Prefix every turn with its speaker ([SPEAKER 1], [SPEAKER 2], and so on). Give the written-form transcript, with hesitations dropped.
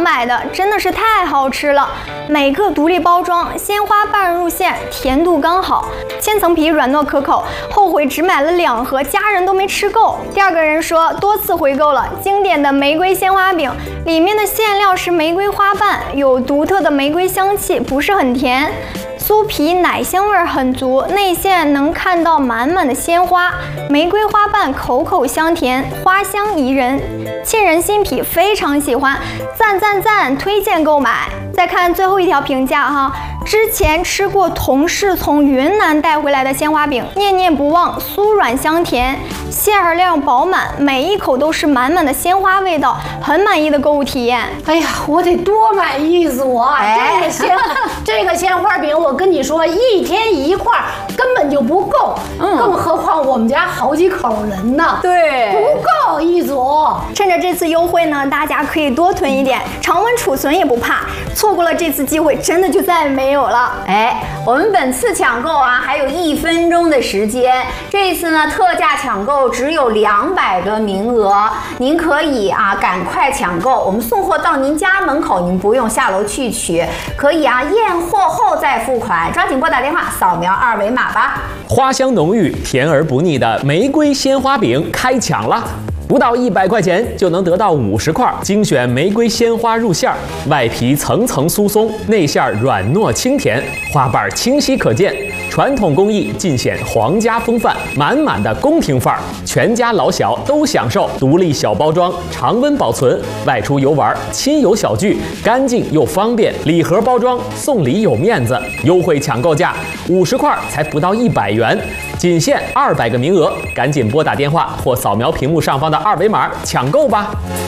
[SPEAKER 1] 200的，真的是太好吃了。每个独立包装，鲜花瓣入馅，甜度刚好，千层皮软糯可口。后悔只买了2盒，家人都没吃够。第二个人说多次回购了经典的玫瑰鲜花饼，里面的馅料是玫瑰花瓣，有独特的玫瑰香气，不是很甜。酥皮奶香味很足，内馅能看到满满的鲜花，玫瑰花瓣口口香甜，花香宜人，沁人心脾，非常喜欢，赞，推荐购买。再看最后一条评价哈，之前吃过同事从云南带回来的鲜花饼，念念不忘，酥软香甜，馅量饱满，每一口都是满满的鲜花味道，很满意的购物体验。
[SPEAKER 2] 哎呀，我得多买一组啊！这个鲜花饼，我跟你说，一天1块根本就不够，更何况我们家好几口人呢，
[SPEAKER 3] 对，
[SPEAKER 2] 不够一组。
[SPEAKER 1] 趁着这次优惠呢，大家可以多囤一点，常温储存也不怕。错过了这次机会，真的就再也没有了。
[SPEAKER 3] 我们本次抢购啊，还有1分钟的时间。这一次呢，特价抢购只有200个名额，您可以啊赶快抢购，我们送货到您家门口，您不用下楼去取，可以啊验货后再付款，抓紧拨打电话，扫描2维码吧。
[SPEAKER 4] 花香浓郁、甜而不腻的玫瑰鲜花饼开抢了！不到100块钱就能得到50块精选玫瑰鲜花入馅，外皮层层酥松，内馅软糯清甜，花瓣清晰可见，传统工艺尽显皇家风范，满满的宫廷范儿，全家老小都享受。独立小包装，常温保存，外出游玩亲友小聚，干净又方便。礼盒包装，送礼有面子。优惠抢购价50块才不到100元，仅限200个名额，赶紧拨打电话或扫描屏幕上方的2维码抢购吧。